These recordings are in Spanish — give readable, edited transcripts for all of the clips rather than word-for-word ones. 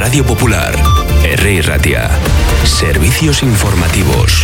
Radio Popular, Herri Ratia. Servicios informativos.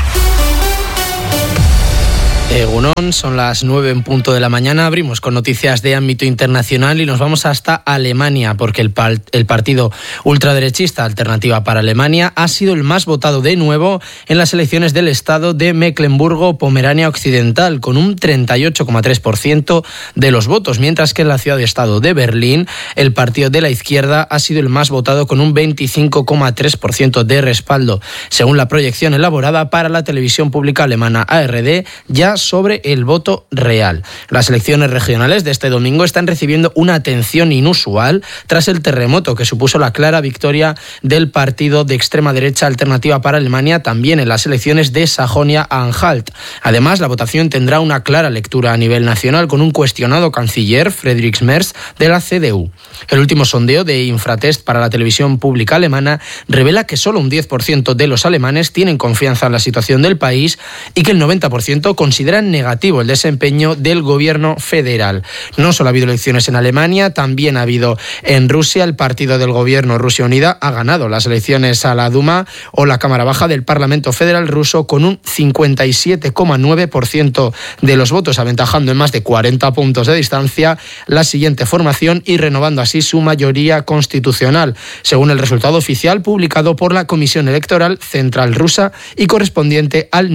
Egunon, son las 9 en punto de la mañana. Abrimos con noticias de ámbito internacional y nos vamos hasta Alemania, porque el partido ultraderechista Alternativa para Alemania ha sido el más votado de nuevo en las elecciones del estado de Mecklemburgo-Pomerania Occidental, con un 38,3% de los votos, mientras que en la ciudad-estado de Berlín el partido de la izquierda ha sido el más votado con un 25,3% de respaldo, según la proyección elaborada para la televisión pública alemana ARD, ya sobre el voto real. Las elecciones regionales de este domingo están recibiendo una atención inusual tras el terremoto que supuso la clara victoria del partido de extrema derecha Alternativa para Alemania también en las elecciones de Sajonia-Anhalt. Además, la votación tendrá una clara lectura a nivel nacional con un cuestionado canciller, Friedrich Merz, de la CDU. El último sondeo de Infratest para la televisión pública alemana revela que solo un 10% de los alemanes tienen confianza en la situación del país y que el 90% consideran negativo el desempeño del gobierno federal. No solo ha habido elecciones en Alemania, también ha habido en Rusia. El partido del gobierno Rusia Unida ha ganado las elecciones a la Duma o la Cámara Baja del Parlamento Federal ruso con un 57,9% de los votos, aventajando en más de 40 puntos de distancia la siguiente formación y renovando así su mayoría constitucional, según el resultado oficial publicado por la Comisión Electoral Central Rusa y correspondiente al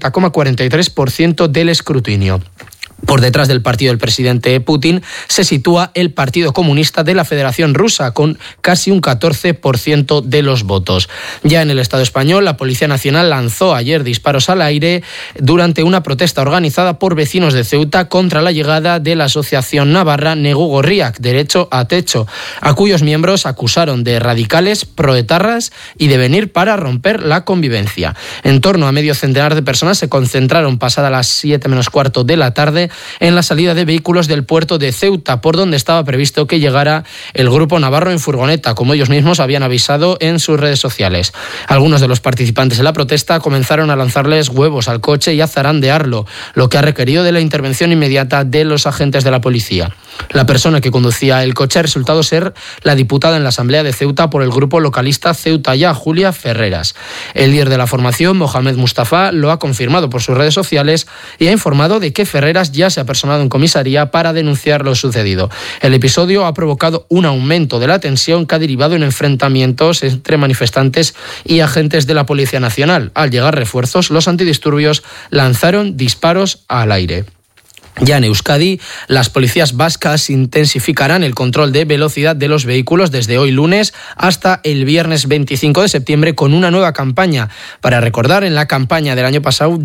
90,43% del escrutinio. Por detrás del partido del presidente Putin se sitúa el Partido Comunista de la Federación Rusa, con casi un 14% de los votos. Ya en el Estado español, la Policía Nacional lanzó ayer disparos al aire durante una protesta organizada por vecinos de Ceuta contra la llegada de la Asociación Navarra Negu Gorriak, Derecho a Techo, a cuyos miembros acusaron de radicales, proetarras y de venir para romper la convivencia. En torno a medio centenar de personas se concentraron pasada las 7 menos cuarto de la tarde en la salida de vehículos del puerto de Ceuta, por donde estaba previsto que llegara el grupo navarro en furgoneta, como ellos mismos habían avisado en sus redes sociales. Algunos de los participantes en la protesta comenzaron a lanzarles huevos al coche y a zarandearlo, lo que ha requerido de la intervención inmediata de los agentes de la policía. La persona que conducía el coche ha resultado ser la diputada en la Asamblea de Ceuta por el grupo localista Ceuta Ya, Julia Ferreras. El líder de la formación, Mohamed Mustafa, lo ha confirmado por sus redes sociales y ha informado de que Ferreras ya se ha personado en comisaría para denunciar lo sucedido. El episodio ha provocado un aumento de la tensión que ha derivado en enfrentamientos entre manifestantes y agentes de la Policía Nacional. Al llegar refuerzos, los antidisturbios lanzaron disparos al aire. Ya en Euskadi, las policías vascas intensificarán el control de velocidad de los vehículos desde hoy lunes hasta el viernes 25 de septiembre con una nueva campaña. Para recordar, en la campaña del año pasado,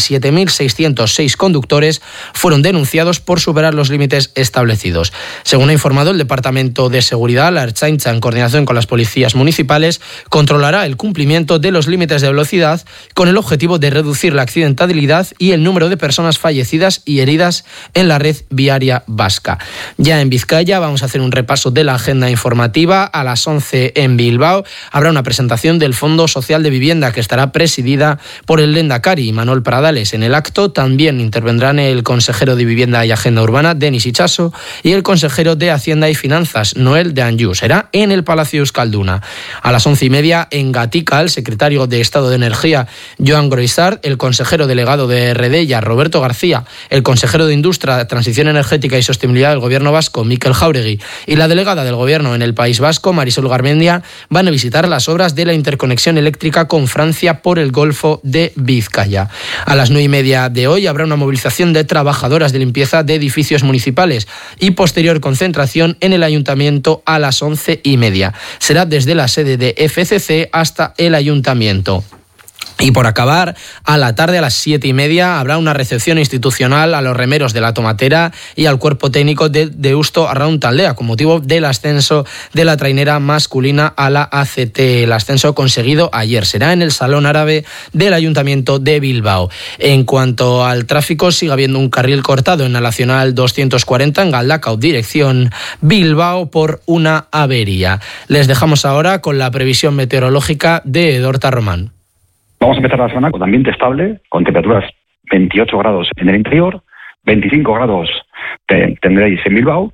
17.606 conductores fueron denunciados por superar los límites establecidos. Según ha informado el Departamento de Seguridad, la Ertzaintza, en coordinación con las policías municipales, controlará el cumplimiento de los límites de velocidad con el objetivo de reducir la accidentalidad y el número de personas fallecidas y heridas en la red viaria vasca. Ya en Vizcaya vamos a hacer un repaso de la agenda informativa. A las 11 en Bilbao habrá una presentación del Fondo Social de Vivienda que estará presidida por el Lehendakari Manuel Pradales. En el acto también intervendrán el consejero de Vivienda y Agenda Urbana, Denis Itxaso, y el consejero de Hacienda y Finanzas, Noel de Anjou. Será en el Palacio Euskalduna. A las 11:30 en Gatica, el secretario de Estado de Energía, Joan Groisart, el consejero delegado de Redella, Roberto García, el consejero de Industria, Transición Energética y Sostenibilidad del Gobierno vasco, Mikel Jauregui, y la delegada del Gobierno en el País Vasco, Marisol Garmendia, van a visitar las obras de la interconexión eléctrica con Francia por el Golfo de Vizcaya. A las 9:30 de hoy habrá una movilización de trabajadoras de limpieza de edificios municipales y posterior concentración en el Ayuntamiento a las 11:30. Será desde la sede de FCC hasta el Ayuntamiento. Y por acabar, a la tarde a las 7:30 habrá una recepción institucional a los remeros de la Tomatera y al cuerpo técnico de Deusto Arraun Taldea con motivo del ascenso de la trainera masculina a la ACT. El ascenso conseguido ayer será en el Salón Árabe del Ayuntamiento de Bilbao. En cuanto al tráfico, sigue habiendo un carril cortado en la Nacional 240 en Galdakao, dirección Bilbao, por una avería. Les dejamos ahora con la previsión meteorológica de Edorta Román. Vamos a empezar la semana con ambiente estable, con temperaturas 28 grados en el interior, 25 grados tendréis en Bilbao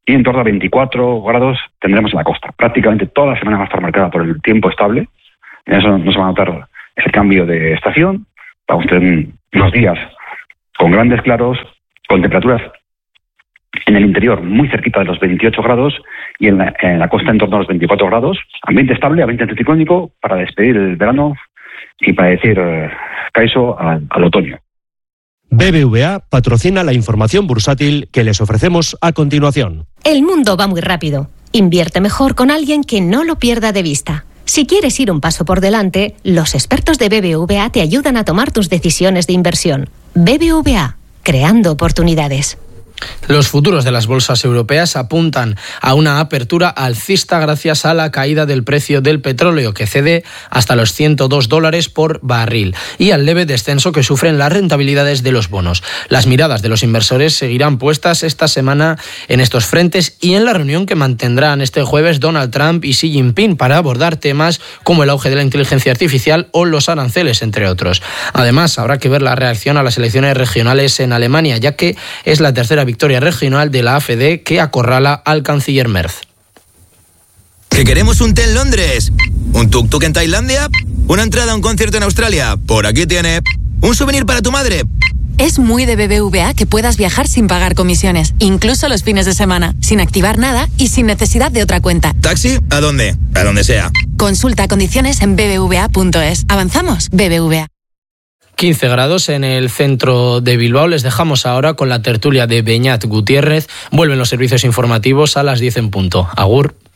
y en torno a 24 grados tendremos en la costa. Prácticamente toda la semana va a estar marcada por el tiempo estable. En eso no se va a notar ese cambio de estación. Vamos a tener unos días con grandes claros, con temperaturas en el interior muy cerquita de los 28 grados y en la costa en torno a los 24 grados. Ambiente estable, ambiente anticiclónico para despedir el verano y para decir Kaiso al otoño. BBVA patrocina la información bursátil que les ofrecemos a continuación. El mundo va muy rápido. Invierte mejor con alguien que no lo pierda de vista. Si quieres ir un paso por delante, los expertos de BBVA te ayudan a tomar tus decisiones de inversión. BBVA, creando oportunidades. Los futuros de las bolsas europeas apuntan a una apertura alcista gracias a la caída del precio del petróleo, que cede hasta los $102 por barril, y al leve descenso que sufren las rentabilidades de los bonos. Las miradas de los inversores seguirán puestas esta semana en estos frentes y en la reunión que mantendrán este jueves Donald Trump y Xi Jinping para abordar temas como el auge de la inteligencia artificial o los aranceles, entre otros. Además, habrá que ver la reacción a las elecciones regionales en Alemania, ya que es la tercera victoria regional de la AfD que acorrala al canciller Merz. ¿Que queremos un té en Londres? ¿Un tuk-tuk en Tailandia? ¿Una entrada a un concierto en Australia? Por aquí tiene. ¿Un souvenir para tu madre? Es muy de BBVA que puedas viajar sin pagar comisiones, incluso los fines de semana, sin activar nada y sin necesidad de otra cuenta. ¿Taxi? ¿A dónde? A donde sea. Consulta condiciones en bbva.es. ¿Avanzamos? BBVA. 15 grados en el centro de Bilbao. Les dejamos ahora con la tertulia de Beñat Gutiérrez. Vuelven los servicios informativos a las 10 en punto. Agur.